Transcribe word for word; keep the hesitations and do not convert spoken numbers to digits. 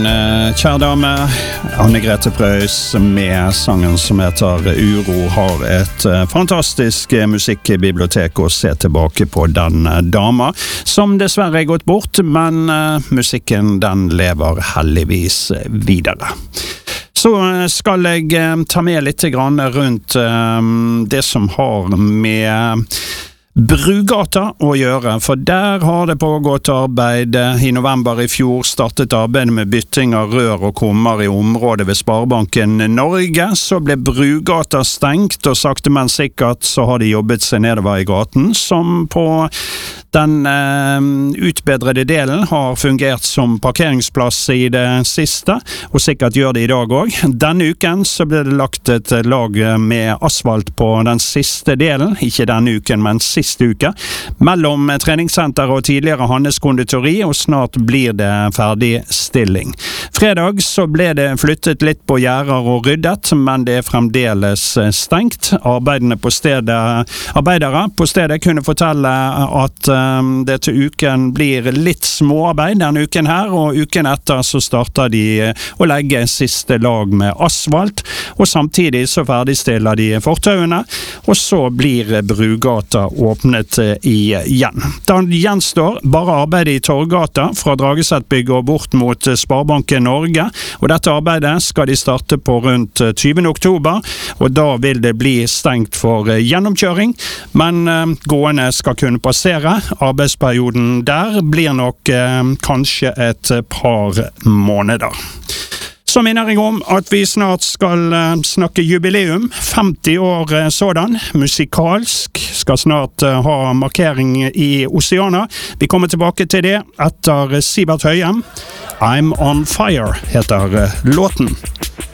Kjære dame, Anne-Grete Preus med sangen som heter Uro har et fantastisk musikkbibliotek å se tilbake på den dama, som dessverre er gått bort, men musikken den lever heldigvis videre. Så skal jeg ta med litt grann rundt det som har med Brugata å gjøre, for der har det pågått arbeid. I november i fjor startet arbeidet med bytting av rør og kummer i området ved Sparebanken Norge. Så ble Brugata stengt, og sakte men sikkert så har de jobbet seg nedover i gaten, som på den eh, utbedrede delen har fungert som parkeringsplass i det siste, og sikkert gjør det i dag også. Denne uken så ble det lagt et lag med asfalt på den siste delen, ikke denne uken, men siste uke, mellom treningssenter og tidligere Hannes konditori, og snart blir det ferdigstilling. Fredag så ble det flyttet litt på gjerder og ryddet, men det er fremdeles stengt. Arbeidene på stedet, arbeidere på stedet kunne fortelle at det til uken blir litt småarbeid denne uken her, og uken etter så starter de å legge siste lag med asfalt, og samtidig så ferdigstiller de fortauene, og så blir Brugata åpnet igjen. Da gjenstår bare arbeidet i Torgata fra Dragesettbygget og bort mot Sparebanken Norge, og dette arbeidet skal de starte på rundt tyvende oktober, og da vil det bli stengt for gjennomkjøring, men gående skal kunne passere. Arbeidsperioden der blir nok eh, kanskje et par måneder. Så minner jeg om at vi snart skal eh, snakke jubileum, femti år eh, sådan, musikalsk, skal snart eh, ha markering i Oceana. Vi kommer tilbake til det etter Sivert Høyem. I'm on fire heter eh, låten.